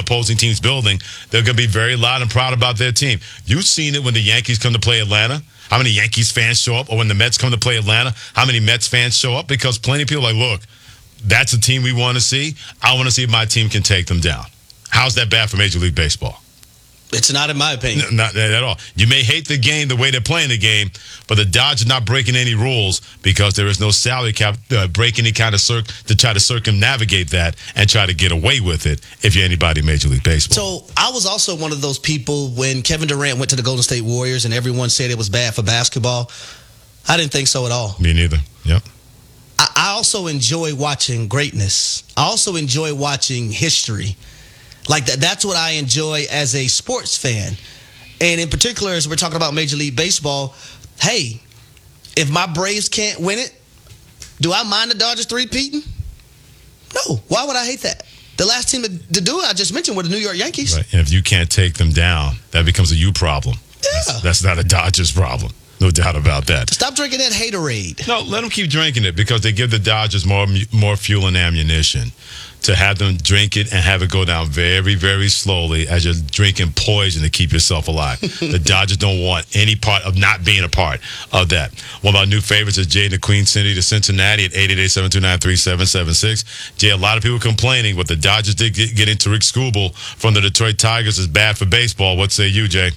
opposing team's building, they're going to be very loud and proud about their team. You've seen it when the Yankees come to play Atlanta. How many Yankees fans show up? Or when the Mets come to play Atlanta, how many Mets fans show up? Because plenty of people are like, look, that's a team we want to see. I want to see if my team can take them down. How's that bad for Major League Baseball? It's not, in my opinion. Not at all. You may hate the game, the way they're playing the game, but the Dodgers not breaking any rules because there is no salary cap break any kind of to try to circumnavigate that and try to get away with it if you're anybody in Major League Baseball. So I was also one of those people when Kevin Durant went to the Golden State Warriors and everyone said it was bad for basketball. I didn't think so at all. Me neither. Yep. I also enjoy watching greatness. I also enjoy watching history. Like that's what I enjoy as a sports fan. And in particular, as we're talking about Major League Baseball, hey, if my Braves can't win it, do I mind the Dodgers three-peating? No. Why would I hate that? The last team to do it, I just mentioned, were the New York Yankees. Right. And if you can't take them down, that becomes a you problem. Yeah. That's not a Dodgers problem. No doubt about that. Stop drinking that haterade. No, let them keep drinking it because they give the Dodgers more fuel and ammunition to have them drink it and have it go down very, very slowly as you're drinking poison to keep yourself alive. The Dodgers don't want any part of not being a part of that. One of our new favorites is Jay in the Queen City to Cincinnati at 888-729-3776. Jay, a lot of people complaining what the Dodgers did getting Tariq Skubal from the Detroit Tigers is bad for baseball. What say you, Jay?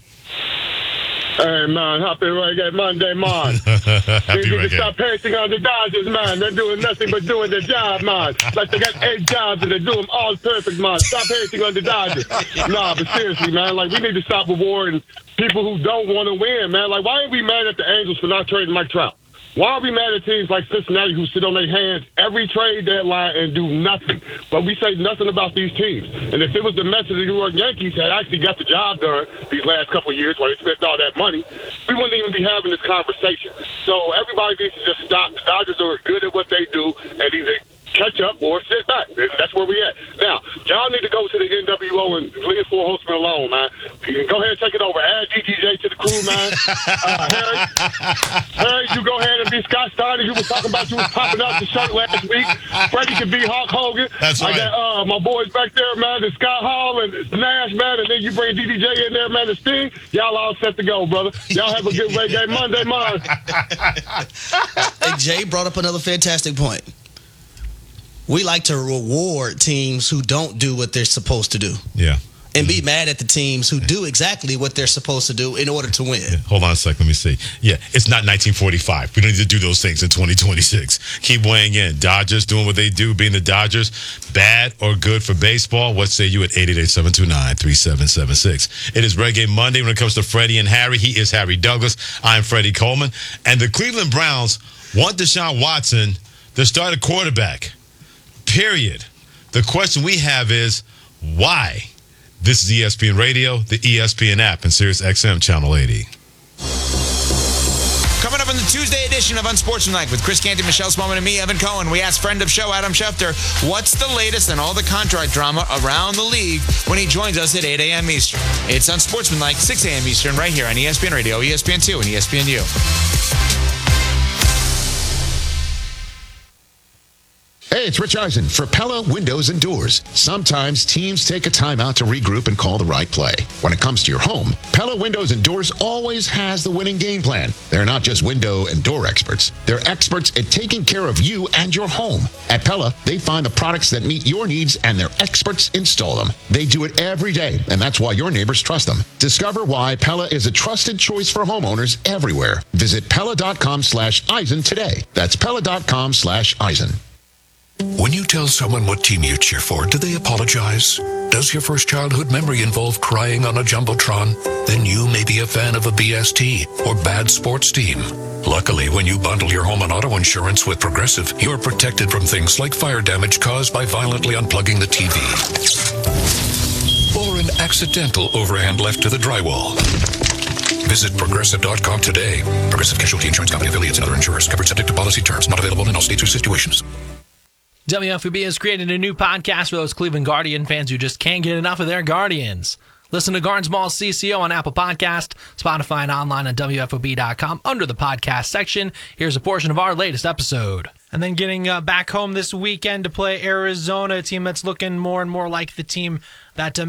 Hey, man, happy Reggae Monday, man. You need to stop hating on the Dodgers, man. They're doing nothing but doing their job, man. Like they got 8 jobs and they do them all perfect, man. Stop hating on the Dodgers. Nah, but seriously, man, like we need to stop rewarding people who don't want to win, man. Like, why ain't we mad at the Angels for not trading Mike Trout? Why are we mad at teams like Cincinnati who sit on their hands every trade deadline and do nothing? But we say nothing about these teams. And if it was the Mets and the New York Yankees had actually got the job done these last couple of years while they spent all that money, we wouldn't even be having this conversation. So everybody needs to just stop. The Dodgers are good at what they do and either catch up or sit back. That's where we at. Now, y'all need to go to the NWO and leave Four Horsemen alone, man. You can go ahead and take it over. Add DDJ to the crew, man. Harry, you go ahead and be Scott Steiner. You was talking about you was popping out the shirt last week. Freddie can be Hulk Hogan. That's right. I got my boys back there, man, the Scott Hall and Nash, man, and then you bring DDJ in there, man, the Sting. Y'all all set to go, brother. Y'all have a good Reggae Monday, man. Hey, Jay brought up another fantastic point. We like to reward teams who don't do what they're supposed to do. Yeah. And be mad at the teams who do exactly what they're supposed to do in order to win. Yeah. Hold on a second. Let me see. Yeah, it's not 1945. We don't need to do those things in 2026. Keep weighing in. Dodgers doing what they do, being the Dodgers, bad or good for baseball? What say you at 888-729-3776? It is Reggae Monday when it comes to Freddie and Harry. He is Harry Douglas. I'm Freddie Coleman. And the Cleveland Browns want Deshaun Watson to start a quarterback. Period. The question we have is, why? This is ESPN Radio, the ESPN app, and Sirius XM Channel 80. Coming up on the Tuesday edition of Unsportsmanlike with Chris Canty, Michelle Smallman, and me, Evan Cohen, we asked friend of show Adam Schefter what's the latest in all the contract drama around the league when he joins us at 8 a.m. Eastern. It's Unsportsmanlike, 6 a.m. Eastern, right here on ESPN Radio, ESPN2, and ESPNU. Hey, it's Rich Eisen for Pella Windows and Doors. Sometimes teams take a time out to regroup and call the right play. When it comes to your home, Pella Windows and Doors always has the winning game plan. They're not just window and door experts. They're experts at taking care of you and your home. At Pella, they find the products that meet your needs and their experts install them. They do it every day, and that's why your neighbors trust them. Discover why Pella is a trusted choice for homeowners everywhere. Visit Pella.com/Eisen today. That's Pella.com/Eisen. When you tell someone what team you cheer for, do they apologize? Does your first childhood memory involve crying on a Jumbotron? Then you may be a fan of a BST or bad sports team. Luckily, when you bundle your home and auto insurance with Progressive, you're protected from things like fire damage caused by violently unplugging the TV or an accidental overhand left to the drywall. Visit Progressive.com today. Progressive Casualty Insurance Company, affiliates, and other insurers. Covered subject to policy terms. Not available in all states or situations. WFUB has created a new podcast for those Cleveland Guardian fans who just can't get enough of their Guardians. Listen to Garns Mall CCO on Apple Podcast, Spotify, and online on WFOB.com under the podcast section. Here's a portion of our latest episode. And then getting back home this weekend to play Arizona, a team that's looking more and more like the team that